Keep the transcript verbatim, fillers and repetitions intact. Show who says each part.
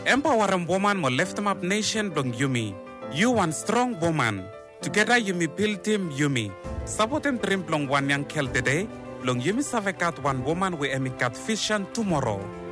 Speaker 1: Empowering woman mo lift them up nation blong Yumi. You one strong woman. Together Yumi build team Yumi. Sabotem dream blong one young kel today. Blong Yumi savekat one woman we emikat vision tomorrow.